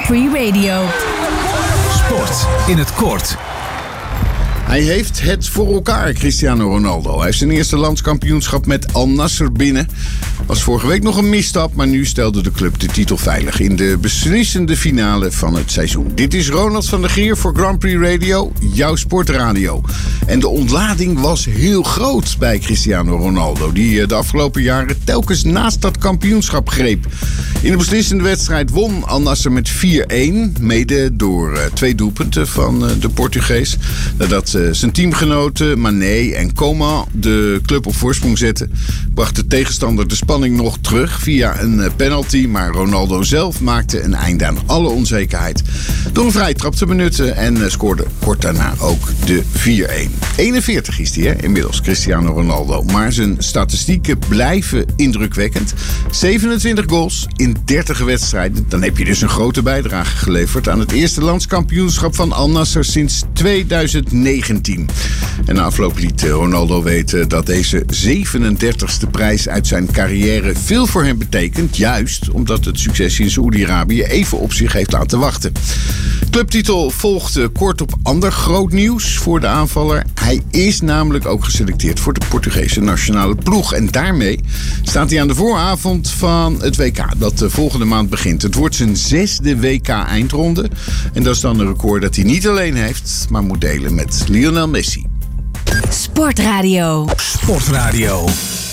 Prix Radio. Sport in het kort. Hij heeft het voor elkaar, Cristiano Ronaldo. Hij heeft zijn eerste landskampioenschap met Al Nassr binnen. Was vorige week nog een misstap, maar nu stelde de club de titel veilig in de beslissende finale van het seizoen. Dit is Ronald van der Geer voor Grand Prix Radio, jouw sportradio. En de ontlading was heel groot bij Cristiano Ronaldo, die de afgelopen jaren telkens naast dat kampioenschap greep. In de beslissende wedstrijd won Al Nassr met 4-1, mede door 2 doelpunten van de Portugees. Nadat zijn teamgenoten Mané en Coman de club op voorsprong zetten, bracht de tegenstander de spanning nog terug via een penalty. Maar Ronaldo zelf maakte een einde aan alle onzekerheid door een vrije trap te benutten en scoorde kort daarna ook de 4-1. 41 is hij inmiddels, Cristiano Ronaldo. Maar zijn statistieken blijven indrukwekkend. 27 goals in 30 wedstrijden. Dan heb je dus een grote bijdrage geleverd aan het eerste landskampioenschap van Al Nassr sinds 2019. En na afloop liet Ronaldo weten dat deze 37e prijs uit zijn carrière veel voor hem betekent. Juist omdat het succes in Saoedi-Arabië even op zich heeft laten wachten. Clubtitel volgde kort op ander groot nieuws voor de aanvaller. Hij is namelijk ook geselecteerd voor de Portugese nationale ploeg. En daarmee staat hij aan de vooravond van het WK dat de volgende maand begint. Het wordt zijn 6e WK-eindronde. En dat is dan een record dat hij niet alleen heeft, maar moet delen met Lionel Messi. Sportradio. Sportradio.